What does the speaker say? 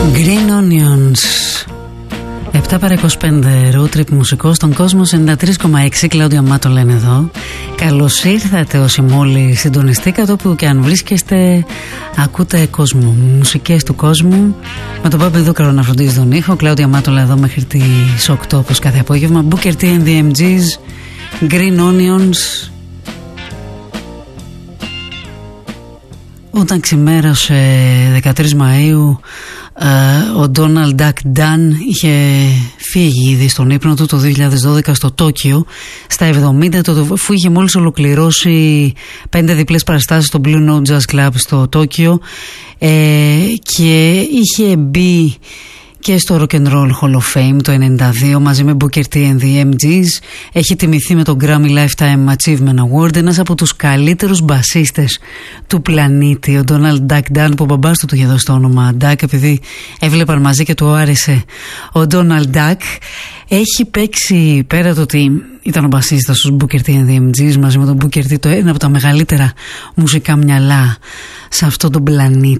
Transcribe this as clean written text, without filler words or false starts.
Green Onions 7 παρά 25 road trip μουσικό στον κόσμο 93,6. Κλάουδια Μάτο λένε εδώ. Καλώς ήρθατε όσοι μόλις συντονιστήκατε. Όπου και αν βρίσκεστε, ακούτε κόσμο, μουσικές του κόσμου. Με τον Παπαδούκαρο να φροντίζει τον ήχο. Κλάουδια Μάτο λέει εδώ μέχρι τις 8 όπως κάθε απόγευμα. Booker T and the MGs, Green Onions. Όταν ξημέρωσε 13 Μαΐου, ο Ντόναλντ Ντακ Ντάν είχε φύγει ήδη στον ύπνο του το 2012 στο Τόκιο στα 70, αφού είχε μόλις ολοκληρώσει 5 διπλές παραστάσεις στο Blue Note Jazz Club στο Τόκιο και είχε μπει και στο Rock and Roll Hall of Fame το 92 μαζί με Booker T and the MGs. Έχει τιμηθεί με τον Grammy Lifetime Achievement Award, ένας από τους καλύτερους μπασίστες του πλανήτη, ο Donald Duck Dunn, που ο μπαμπάς του είχε δώσει το όνομα Duck επειδή έβλεπαν μαζί και του άρεσε ο Donald Duck. Έχει παίξει, πέρα το ότι ήταν ο μπασίστας στους Booker T and the MGs μαζί με τον Booker T, ένα από τα μεγαλύτερα μουσικά μυαλά σε αυτόν τον πλανήτη.